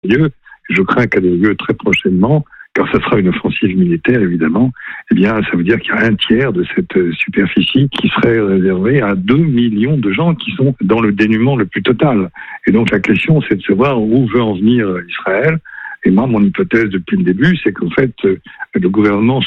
lieu. Je crains qu'elle ait lieu très prochainement, car ça sera une offensive militaire, évidemment. Eh bien, ça veut dire qu'il y a un tiers de cette superficie qui serait réservée à 2 millions de gens qui sont dans le dénuement le plus total. Et donc, la question, c'est de savoir où veut en venir Israël. Et moi, mon hypothèse depuis le début, c'est qu'en fait, ce gouvernement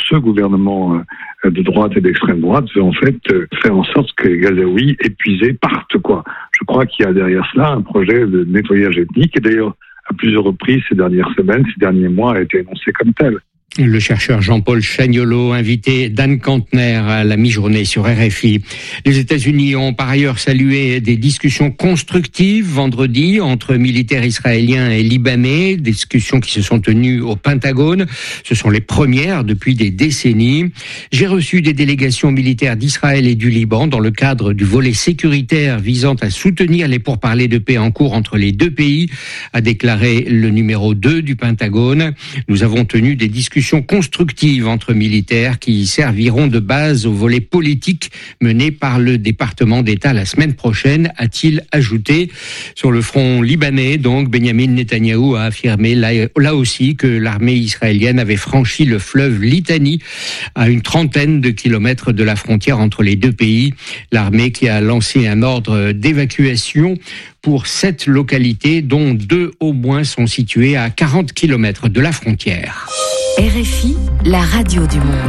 de droite et d'extrême droite veut en fait faire en sorte que les Gazaouis épuisés partent, quoi. Je crois qu'il y a derrière cela un projet de nettoyage ethnique, et d'ailleurs, à plusieurs reprises ces dernières semaines, ces derniers mois, a été énoncé comme tel. Le chercheur Jean-Paul Chagnolot, invité d'Anne Kantner à la mi-journée sur RFI. Les États-Unis ont par ailleurs salué des discussions constructives vendredi entre militaires israéliens et libanais, discussions qui se sont tenues au Pentagone. Ce sont les premières depuis des décennies. J'ai reçu des délégations militaires d'Israël et du Liban dans le cadre du volet sécuritaire visant à soutenir les pourparlers de paix en cours entre les deux pays, a déclaré le numéro 2 du Pentagone. Nous avons tenu des discussions constructives entre militaires qui serviront de base au volet politique mené par le département d'État la semaine prochaine, a-t-il ajouté. Sur le front libanais, donc, Benyamin Netanyahou a affirmé là aussi que l'armée israélienne avait franchi le fleuve Litani à une trentaine de kilomètres de la frontière entre les deux pays. L'armée qui a lancé un ordre d'évacuation pour 7 localités, dont 2 au moins sont situées à 40 kilomètres de la frontière. RFI, la radio du monde.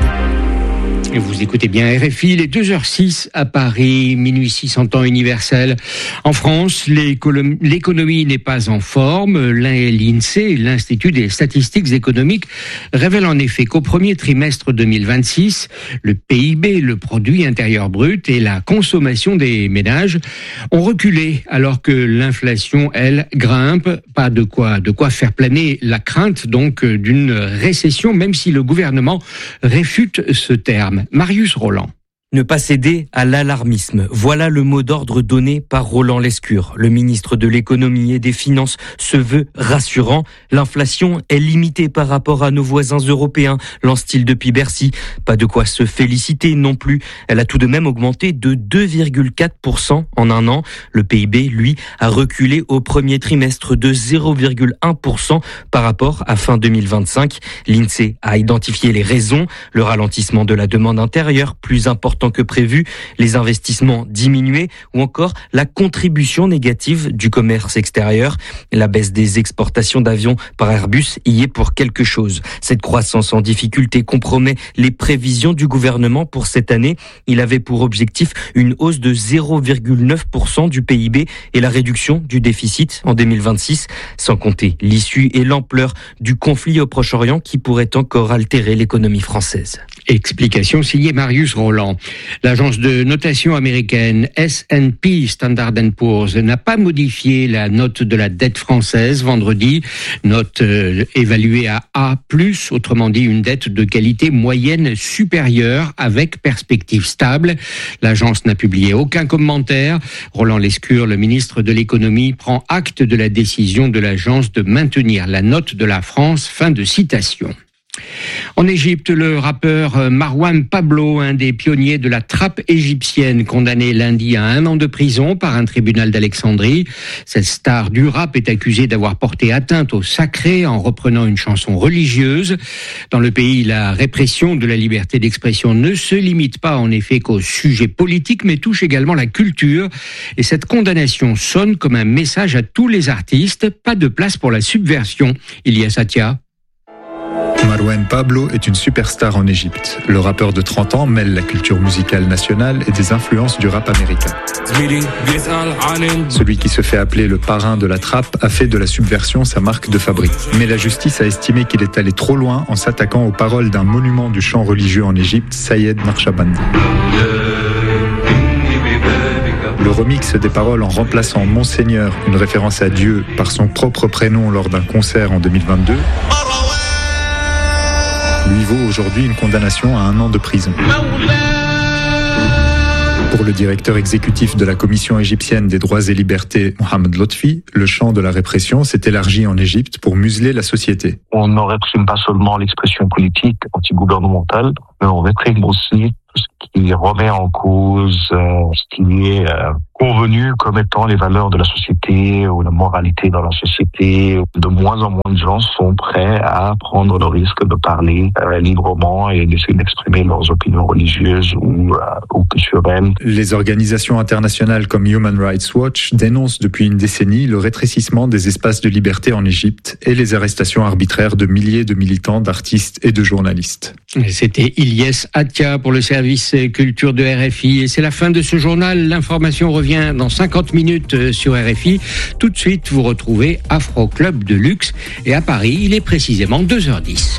Vous écoutez bien RFI, il est 2h06 à Paris, minuit 6 en temps universel. En France, l'économie n'est pas en forme. L'INSEE, l'Institut des statistiques économiques, révèle en effet qu'au premier trimestre 2026, le PIB, le produit intérieur brut et la consommation des ménages ont reculé alors que l'inflation, elle, grimpe. Pas de quoi faire planer la crainte donc d'une récession, même si le gouvernement réfute ce terme. Marius Roland. Ne pas céder à l'alarmisme. Voilà le mot d'ordre donné par Roland Lescure. Le ministre de l'économie et des finances se veut rassurant. L'inflation est limitée par rapport à nos voisins européens, lance-t-il depuis Bercy. Pas de quoi se féliciter non plus. Elle a tout de même augmenté de 2,4% en un an. Le PIB, lui, a reculé au premier trimestre de 0,1% par rapport à fin 2025. L'INSEE a identifié les raisons. Le ralentissement de la demande intérieure, plus important que prévu, les investissements diminués ou encore la contribution négative du commerce extérieur. La baisse des exportations d'avions par Airbus y est pour quelque chose. Cette croissance en difficulté compromet les prévisions du gouvernement pour cette année. Il avait pour objectif une hausse de 0,9% du PIB et la réduction du déficit en 2026, sans compter l'issue et l'ampleur du conflit au Proche-Orient qui pourrait encore altérer l'économie française. Explication signée Marius Roland. L'agence de notation américaine S&P Standard & Poor's n'a pas modifié la note de la dette française vendredi, note évaluée à A+, autrement dit une dette de qualité moyenne supérieure avec perspective stable. L'agence n'a publié aucun commentaire. Roland Lescure, le ministre de l'économie, prend acte de la décision de l'agence de maintenir la note de la France. Fin de citation. En Égypte, le rappeur Marwan Pablo, un des pionniers de la trappe égyptienne, condamné lundi à 1 an de prison par un tribunal d'Alexandrie. Cette star du rap est accusée d'avoir porté atteinte au sacré en reprenant une chanson religieuse. Dans le pays, la répression de la liberté d'expression ne se limite pas en effet qu'aux sujets politiques, mais touche également la culture. Et cette condamnation sonne comme un message à tous les artistes. Pas de place pour la subversion. Ilyas Atia. Marwan Pablo est une superstar en Égypte. Le rappeur de 30 ans mêle la culture musicale nationale et des influences du rap américain. Celui qui se fait appeler le parrain de la trappe a fait de la subversion sa marque de fabrique. Mais la justice a estimé qu'il est allé trop loin en s'attaquant aux paroles d'un monument du chant religieux en Égypte, Sayed Naqshbandi. Le remix des paroles en remplaçant Monseigneur, une référence à Dieu, par son propre prénom lors d'un concert en 2022, lui vaut aujourd'hui une condamnation à 1 an de prison. Pour le directeur exécutif de la Commission égyptienne des droits et libertés, Mohamed Lotfi, le champ de la répression s'est élargi en Égypte pour museler la société. On ne réprime pas seulement l'expression politique antigouvernementale, mais on réprime aussi tout ce qui remet en cause ce qui est convenu comme étant les valeurs de la société ou la moralité dans la société. De moins en moins de gens sont prêts à prendre le risque de parler librement et d'essayer d'exprimer leurs opinions religieuses ou culturelles. Les organisations internationales comme Human Rights Watch dénoncent depuis une décennie le rétrécissement des espaces de liberté en Égypte et les arrestations arbitraires de milliers de militants, d'artistes et de journalistes. C'était Ilyes Atia pour le service culture de RFI. Et c'est la fin de ce journal. L'information revient dans 50 minutes sur RFI. Tout de suite, vous retrouvez Afro Club de Luxe. Et à Paris, il est précisément 2h10.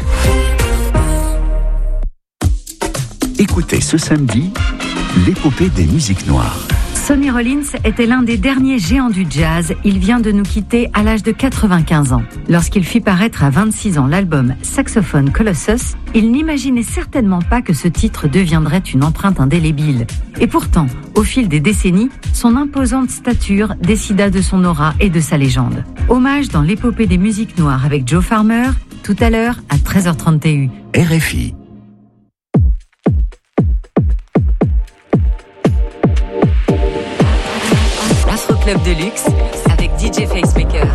Écoutez ce samedi, l'épopée des musiques noires. Sonny Rollins était l'un des derniers géants du jazz. Il vient de nous quitter à l'âge de 95 ans. Lorsqu'il fit paraître à 26 ans l'album Saxophone Colossus, il n'imaginait certainement pas que ce titre deviendrait une empreinte indélébile. Et pourtant, au fil des décennies, son imposante stature décida de son aura et de sa légende. Hommage dans l'épopée des musiques noires avec Joe Farmer, tout à l'heure à 13h30 TU. RFI. Club de luxe avec DJ Facemaker.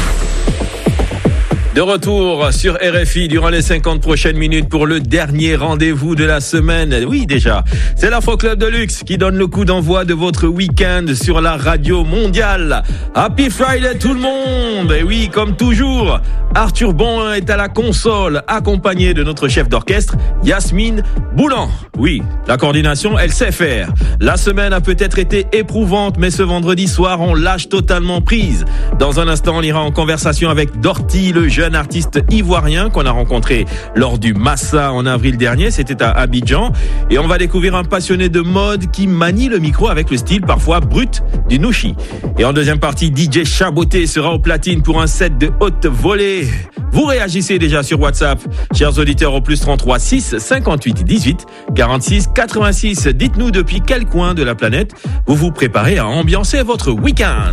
De retour sur RFI durant les 50 prochaines minutes pour le dernier rendez-vous de la semaine. Oui, déjà, c'est l'Afro Club de Luxe qui donne le coup d'envoi de votre week-end sur la radio mondiale. Happy Friday tout le monde! Et oui, comme toujours, Arthur Bon est à la console, accompagné de notre chef d'orchestre, Yasmine Boulan. Oui, la coordination, elle sait faire. La semaine a peut-être été éprouvante, mais ce vendredi soir, on lâche totalement prise. Dans un instant, on ira en conversation avec Dorty, le jeune artiste ivoirien qu'on a rencontré lors du Massa en avril dernier. C'était à Abidjan. Et on va découvrir un passionné de mode qui manie le micro avec le style parfois brut du Nushi. Et en deuxième partie, DJ Chaboté sera au platine pour un set de haute volée. Vous réagissez déjà sur WhatsApp, chers auditeurs, au plus 33 6 58 18 46 86. Dites-nous depuis quel coin de la planète vous vous préparez à ambiancer votre week-end.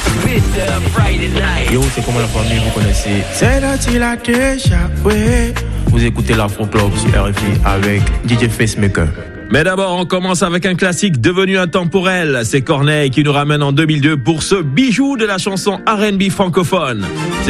Yo, c'est comment la famille, vous connaissez. C'est là qu'il a échappé. Vous écoutez l'Afro Club sur RFI avec DJ Facemaker. Mais d'abord, on commence avec un classique devenu intemporel. C'est Corneille qui nous ramène en 2002 pour ce bijou de la chanson R&B francophone. C'est